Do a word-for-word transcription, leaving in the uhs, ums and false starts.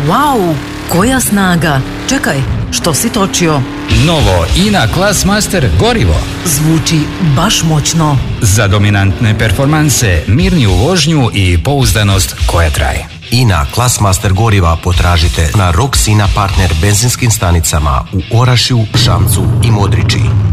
Wow, koja snaga! Čekaj, što si točio? Novo I N A Classmaster gorivo. Zvuči baš moćno. Za dominantne performanse, mirniju vožnju i pouzdanost koja traje. I N A Classmaster goriva potražite na Roxina partner benzinskim stanicama u Orašju, Šamcu i Modriči.